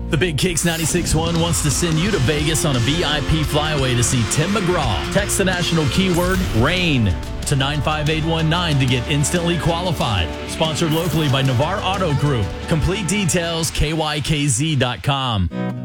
The Big Kicks 96.1 wants to send you to Vegas on a VIP flyaway to see Tim McGraw. Text the national keyword RAIN to 95819 to get instantly qualified. Sponsored locally by Navarre Auto Group. Complete details, kykz.com.